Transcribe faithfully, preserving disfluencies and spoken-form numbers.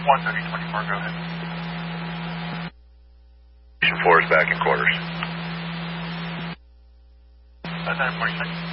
one thirty twenty-four, go ahead. Station four is back in quarters. Uh, nine forty-six.